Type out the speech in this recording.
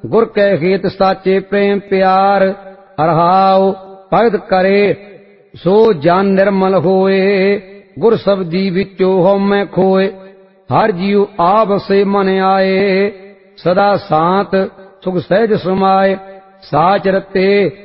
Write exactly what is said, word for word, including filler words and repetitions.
गुर कै हेत साचे प्रेम प्यार। रहाओ भगत करे सो जन निर्मल होए, गुर शब्दी विचो हउमੈ खोए। हर जीव आप से मन आए, सदा शांत सुख सहज समाए। साच रते